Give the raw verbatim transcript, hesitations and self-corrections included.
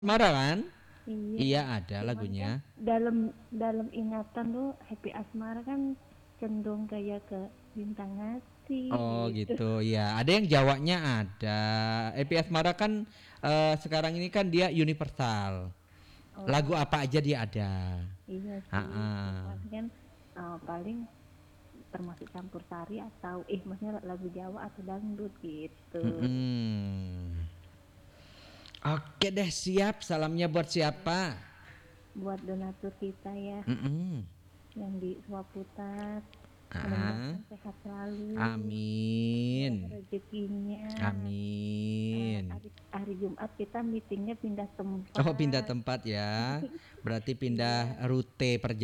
Asmara kan? Iya, Iya ada cuman kan lagunya. dalam dalam ingatan tuh Happy Asmara kan cenderung kayak ke Bintang Hati Oh gitu. gitu ya. Ada yang Jawanya ada. Happy Asmara kan eh, sekarang ini kan dia universal. Lagu Oh apa aja dia ada. iya sih, Ha-ha. cuman kan uh, paling termasuk campur sari atau eh maksudnya lagu Jawa atau dangdut gitu. Mm-mm. Oke deh siap. Salamnya buat Ya, siapa? buat donatur kita ya Mm-mm. yang di Swaputat, Ah, mudah-mudahan sehat selalu, murah amin. rezekinya. Eh, Amin. hari, hari Jumat kita meetingnya pindah Oh pindah tempat. tempat ya. Berarti pindah Iya. rute perjalanan.